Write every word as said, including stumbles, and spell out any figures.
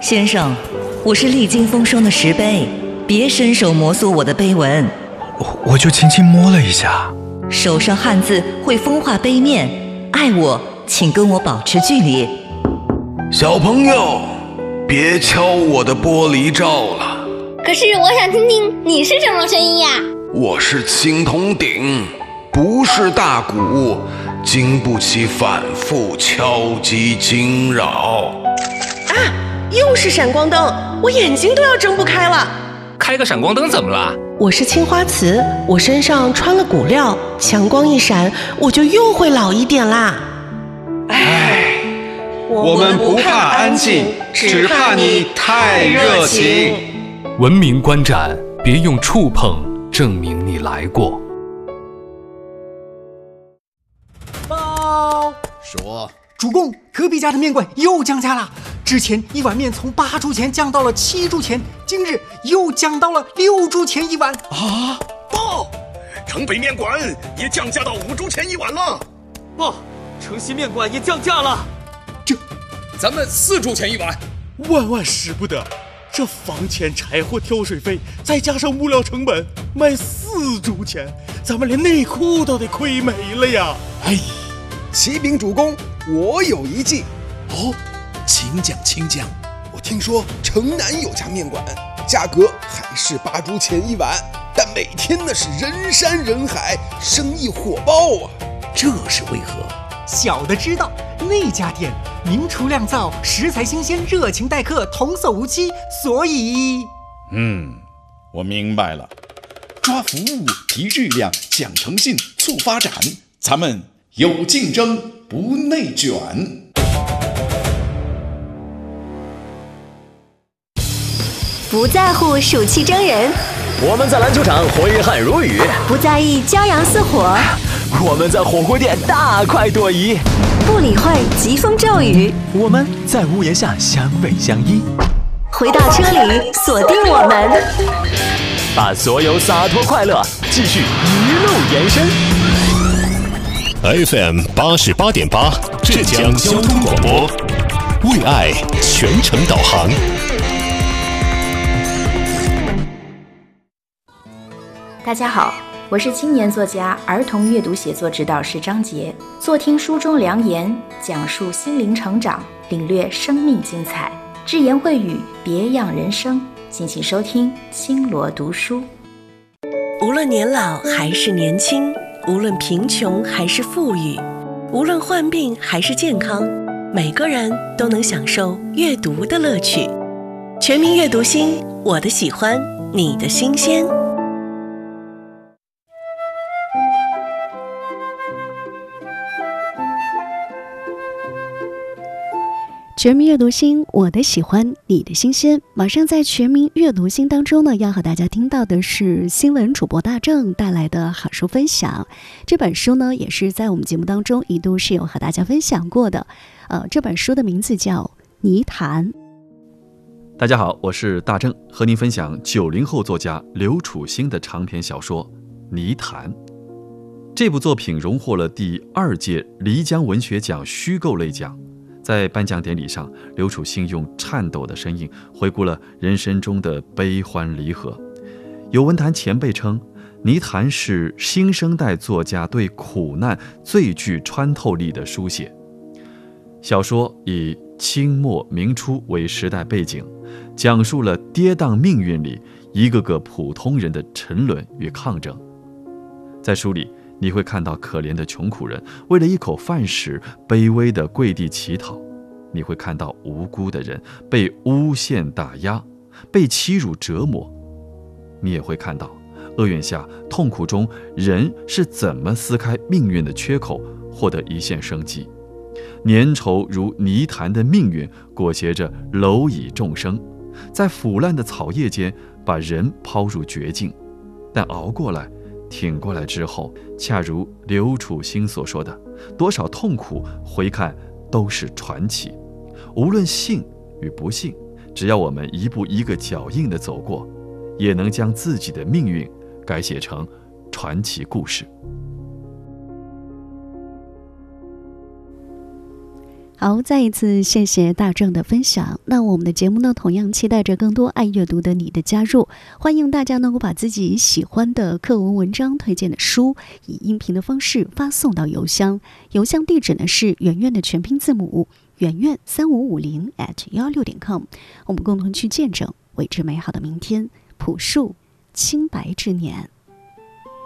先生，我是历经风霜的石碑，别伸手摩挲我的碑文。 我我就轻轻摸了一下。 手上汗渍会风化碑面，爱我请跟我保持距离。 小朋友，别敲我的玻璃罩了。 可是我想听听你是什么声音呀？ 我是青铜鼎，不是大鼓，经不起反复敲击惊扰。 啊，又是闪光灯，我眼睛都要睁不开了。 开个闪光灯怎么了？ 我是青花瓷，我身上穿了骨料，强光一闪，我就又会老一点啦。 唉，我们不怕安静，只怕你太热情。 文明观展，别用触碰证明你来过。 报说，主公，隔壁家的面馆又降价了。之前一碗面从八铢钱降到了七铢钱，今日又降到了六铢钱一碗。 啊！报，城北面馆也降价到五铢钱一碗了。 报，城西面馆也降价了。 这，咱们四铢钱一碗。 万万使不得！这房钱、柴火、挑水费，再加上物料成本，卖四铢钱，咱们连内裤都得亏没了呀！ 哎，启禀主公，我有一计。 哦，请讲，请讲。 我听说城南有家面馆，价格还是八铢钱一碗，但每天那是人山人海，生意火爆啊！ 这是为何？ 小的知道，那家店名厨酿造，食材新鲜，热情待客，童叟无欺，所以…… 嗯，我明白了。 抓服务，提质量，讲诚信，促发展，咱们有竞争，不内卷。 不在乎暑气蒸人， 我们在篮球场挥汗如雨； 不在意骄阳似火， 我们在火锅店大快朵颐； 不理会疾风骤雨， 我们在屋檐下相偎相依。 回到车里，锁定我们， 把所有洒脱快乐继续一路延伸。 F M 八十八点八，浙江交通广播，为爱全程导航。 大家好，我是青年作家、儿童阅读写作指导师张杰。坐听书中良言，讲述心灵成长，领略生命精彩，只言会语，别样人生。敬请收听青罗读书。 无论年老还是年轻，无论贫穷还是富裕，无论患病还是健康，每个人都能享受阅读的乐趣。全民阅读星，我的喜欢，你的新鲜。 全民阅读星，我的喜欢，你的新鲜。马上在全民阅读星当中呢，要和大家听到的是新闻主播大正带来的好书分享。这本书呢，也是在我们节目当中一度是有和大家分享过的。呃，这本书的名字叫《泥潭》。 大家好，我是大正，和您分享九零后作家刘楚兴的长篇小说《泥潭》。这部作品荣获了第二届漓江文学奖虚构类奖。在颁奖典礼上，刘楚兴用颤抖的声音回顾了人生中的悲欢离合。有文坛前辈称，《泥潭》是新生代作家对苦难最具穿透力的书写。小说以清末明初为时代背景，讲述了跌宕命运里一个个普通人的沉沦与抗争。在书里，你会看到可怜的穷苦人为了一口饭食卑微地跪地乞讨，你会看到无辜的人被诬陷打压，被欺辱折磨，你也会看到厄运下痛苦中人是怎么撕开命运的缺口，获得一线生机。粘稠如泥潭的命运裹挟着蝼蚁众生，在腐烂的草叶间把人抛入绝境，但熬过来挺过来之后，恰如刘楚兴所说的，多少痛苦回看都是传奇。无论幸与不幸，只要我们一步一个脚印地走过，也能将自己的命运改写成传奇故事。 好，再一次谢谢大正的分享。那我们的节目呢，同样期待着更多爱阅读的你的加入。欢迎大家能够把自己喜欢的课文文章、推荐的书，以音频的方式发送到邮箱。邮箱地址呢是圆圆的全拼字母圆圆三五五零 at 幺六点 com。我们共同去见证未知美好的明天，朴树清白之年。